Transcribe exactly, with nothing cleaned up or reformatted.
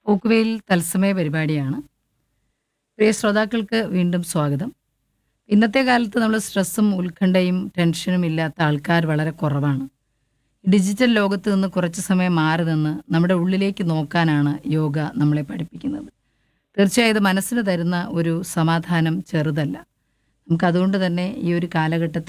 പോക്കുവെയിൽ തത്സമയ പരിപാടിയാണ്. പ്രിയ ശ്രോതാക്കൾക്ക് വീണ്ടും സ്വാഗതം. ഇന്നത്തെ കാലത്ത് നമ്മൾ സ്ട്രെസ്സും ഉത്കണ്ഠയും ടെൻഷനും ഇല്ലാത്ത ആൾക്കാർ വളരെ കുറവാണ്. ഡിജിറ്റൽ ലോകത്ത് നിന്ന് കുറച്ച് സമയം മാറി നിന്ന് നമ്മുടെ ഉള്ളിലേക്ക് നോക്കാനാണ് യോഗ നമ്മളെ പഠിപ്പിക്കുന്നത്. തീർച്ചയായും ഇത് മനസ്സിന് തരുന്ന ഒരു സമാധാനം ചെറുതല്ല. നമുക്കതുകൊണ്ട് തന്നെ ഈ ഒരു കാലഘട്ടത്തിൽ